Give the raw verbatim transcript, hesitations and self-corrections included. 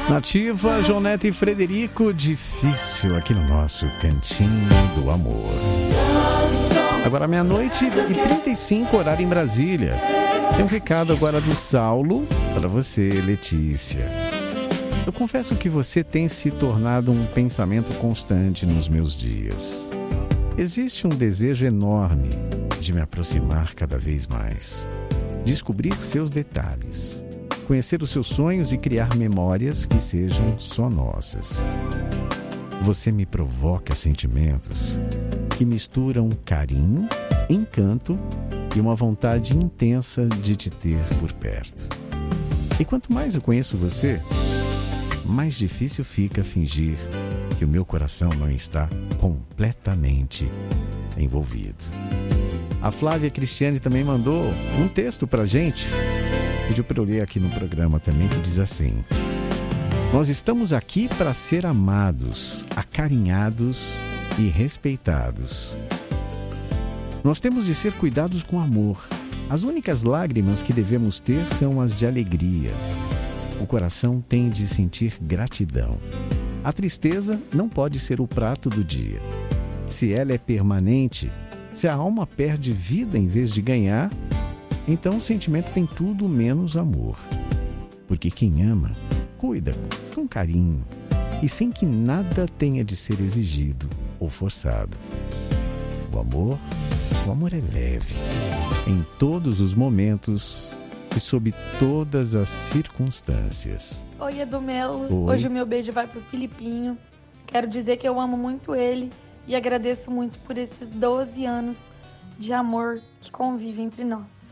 Nativa, Jonete e Frederico, difícil aqui no nosso Cantinho do Amor. Agora meia-noite e trinta e cinco, horário em Brasília. Tem um recado agora do Saulo para você, Letícia. Eu confesso que você tem se tornado um pensamento constante nos meus dias. Existe um desejo enorme de me aproximar cada vez mais, descobrir seus detalhes, conhecer os seus sonhos e criar memórias que sejam só nossas. Você me provoca sentimentos que misturam carinho, encanto e uma vontade intensa de te ter por perto. E quanto mais eu conheço você, mais difícil fica fingir que o meu coração não está completamente envolvido. A Flávia Cristiane também mandou um texto pra gente, pediu para eu ler aqui no programa também, que diz assim: nós estamos aqui para ser amados, acarinhados e respeitados. Nós temos de ser cuidados com amor. As únicas lágrimas que devemos ter são as de alegria. O coração tem de sentir gratidão. A tristeza não pode ser o prato do dia. Se ela é permanente, se a alma perde vida em vez de ganhar, então o sentimento tem tudo menos amor. Porque quem ama, cuida com carinho e sem que nada tenha de ser exigido ou forçado. O amor, o amor é leve, em todos os momentos e sob todas as circunstâncias. Oi, Edu Melo. Oi. Hoje o meu beijo vai pro Filipinho. Quero dizer que eu amo muito ele e agradeço muito por esses doze anos de amor que convive entre nós.